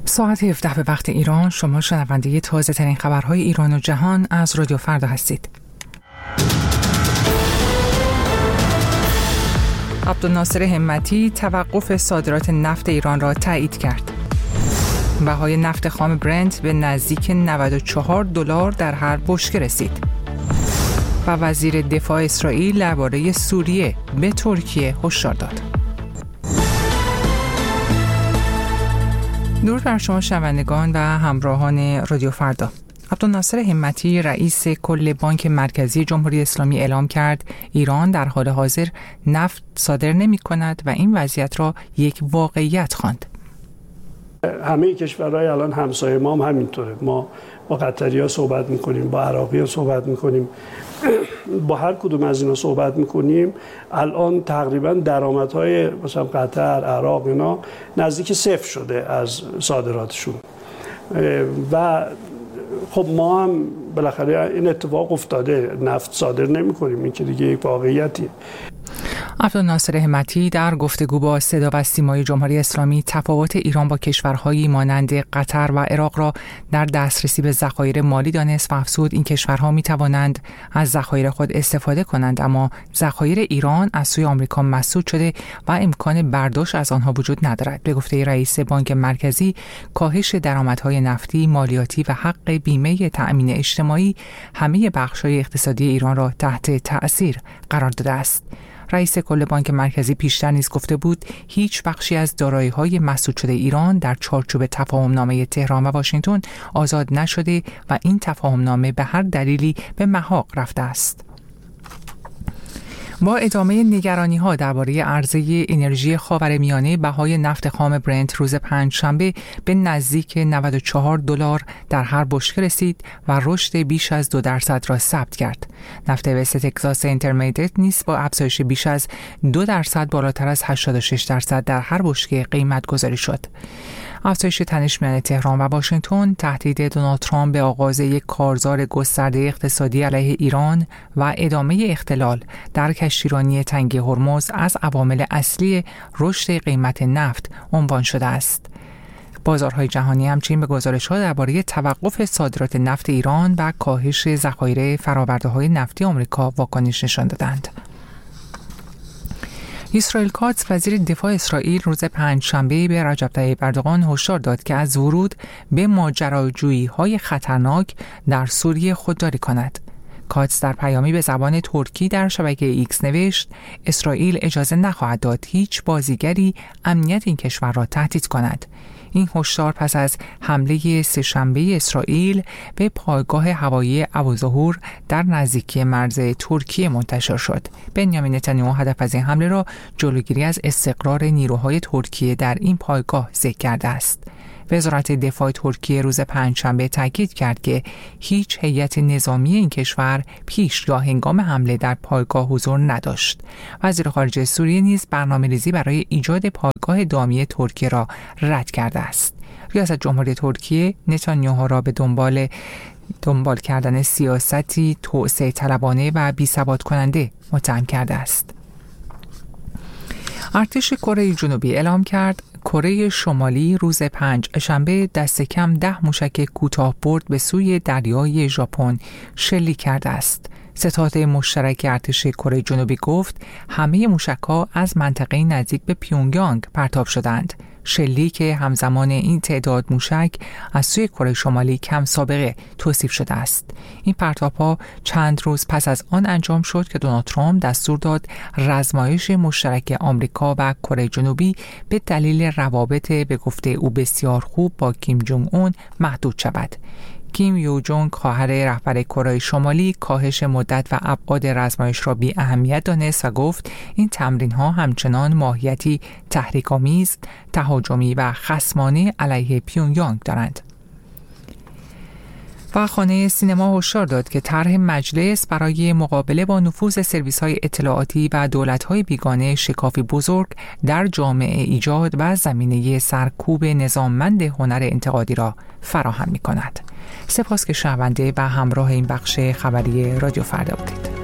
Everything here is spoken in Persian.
ساعت 17 به وقت ایران. شما شنونده تازه ترین خبرهای ایران و جهان از رادیو فردا هستید. عبدالناصر همتی توقف صادرات نفت ایران را تایید کرد. بهای نفت خام برنت به نزدیک $94 در هر بشکه رسید. و وزیر دفاع اسرائیل درباره سوریه به ترکیه هشدار داد. درود بر شما شنوندگان و همراهان رادیو فردا. عبدالناصر همتی رئیس کل بانک مرکزی جمهوری اسلامی اعلام کرد ایران در حال حاضر نفت صادر نمی کند و این وضعیت را یک واقعیت خواند. همه کشورهای الان همسایه ما هم همینطوره. ما با قطری‌ها صحبت میکنیم، با عراقی‌ها صحبت میکنیم، با هر کدوم از اینا صحبت میکنیم. الان تقریبا درآمدهای مثلا قطر، عراق اینا نزدیک صفر شده از صادراتشون و خب ما هم بالاخره این اتفاق افتاده، نفت صادر نمی‌کنیم. این که دیگه یک واقعیتیه. عبدالناصر همتی در گفتگو با صدا و سیمای جمهوری اسلامی تفاوت ایران با کشورهایی مانند قطر و عراق را در دسترسی به ذخایر مالی دانست و افزود این کشورها می توانند از ذخایر خود استفاده کنند، اما ذخایر ایران از سوی آمریکا مسدود شده و امکان برداشت از آنها وجود ندارد. به گفته رئیس بانک مرکزی، کاهش درآمدهای نفتی، مالیاتی و حق بیمه تأمین اجتماعی همه بخش‌های اقتصادی ایران را تحت تأثیر قرار داده است. رئیس کل بانک مرکزی پیشتر نیز گفته بود هیچ بخشی از دارایی‌های مسدود شده ایران در چارچوب تفاهم‌نامه تهران و واشنگتن آزاد نشده و این تفاهم‌نامه به هر دلیلی به محاق رفته است. با ادامه نگرانی‌ها درباره عرضه انرژی خاورمیانه، بهای نفت خام برنت روز پنجشنبه به نزدیک $94 در هر بشکه رسید و رشد بیش از 2% را ثبت کرد. نفت وست تگزاس اینترمدیت نیز با افزایش بیش از 2% بالاتر از 86% در هر بشکه قیمت گذاری شد. افزایش تنش میان تهران و واشنگتن، تهدید دونالد ترامپ به آغاز یک کارزار گسترده اقتصادی علیه ایران و ادامه اختلال در کشتیرانی تنگه هرمز از عوامل اصلی رشد قیمت نفت عنوان شده است. بازارهای جهانی همچنین به گزارش‌ها درباره توقف صادرات نفت ایران و کاهش ذخایر فرآورده‌های نفتی آمریکا واکنش نشان دادند. اسرائیل کاتس وزیر دفاع اسرائیل روز پنجشنبه به رجب طیب اردوغان هشدار داد که از ورود به ماجراجویی‌های خطرناک در سوریه خودداری کند. کاتس در پیامی به زبان ترکی در شبکه ایکس نوشت اسرائیل اجازه نخواهد داد هیچ بازیگری امنیت این کشور را تهدید کند. این هشدار پس از حمله سه‌شنبه اسرائیل به پایگاه هوایی ابوظهور در نزدیکی مرز ترکیه منتشر شد. بنیامین نتانیاهو هدف از این حمله را جلوگیری از استقرار نیروهای ترکیه در این پایگاه ذکر کرده است. وزارت دفاع ترکیه روز پنجشنبه تاکید کرد که هیچ هیئت نظامی این کشور پیش یا هنگام حمله در پایگاه حضور نداشت. وزیر خارجه سوریه نیز برنامه‌ریزی برای ایجاد پایگاه دائمی ترکیه را رد کرده است. ریاست جمهوری ترکیه نتانیاهو را به دنبال کردن سیاستی توسعه طلبانه و بی‌ثبات کننده متهم کرده است. ارتش کره جنوبی اعلام کرد کره شمالی روز پنجشنبه دست کم 10 موشک کوتاه‌برد به سوی دریای ژاپن شلیک کرده است. ستاد مشترک ارتش کره جنوبی گفت همه موشک‌ها از منطقه نزدیک به پیونگیانگ پرتاب شدند. شلیک همزمان این تعداد موشک از سوی کره شمالی کم سابقه توصیف شده است. این پرتاب‌ها چند روز پس از آن انجام شد که دونالد ترامپ دستور داد رزمایش مشترک آمریکا و کره جنوبی به دلیل روابط به گفته او بسیار خوب با کیم جونگ اون محدود شود. کیم یو جونگ خواهر رهبر کره شمالی کاهش مدت و ابعاد رزمایش را بی اهمیت دانست و گفت این تمرین‌ها همچنان ماهیتی تحریک‌آمیز، تهاجمی و خصمانه علیه پیونگیانگ دارند. و خانه سینما هشدار داد که طرح مجلس برای مقابله با نفوذ سرویس‌های اطلاعاتی و دولت‌های بیگانه شکافی بزرگ در جامعه ایجاد و زمینه سرکوب نظاممند هنر انتقادی را فراهم می‌کند. سپاس که شنونده و همراه این بخش خبری رادیو فردا بودید.